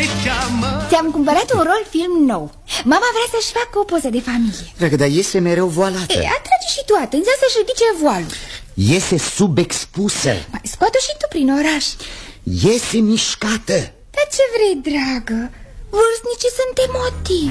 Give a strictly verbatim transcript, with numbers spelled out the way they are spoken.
cheamă. Ți-am cumpărat un rol film nou. Mama vrea să-și facă o poză de familie. Dragă, dar iese mereu voalată. E, atrage și tu atenția să-și ridice voalul. Iese subexpusă. Mai scoate și tu prin oraș. Iese mișcată. Dar ce vrei, dragă? Vârstnicii sunt emotivi.